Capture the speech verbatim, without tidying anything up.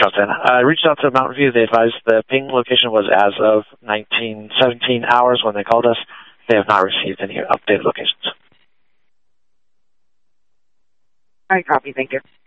Justin. I reached out to Mountain View. They advised the ping location was as of nineteen seventeen hours when they called us. They have not received any updated locations. All right, copy. Thank you.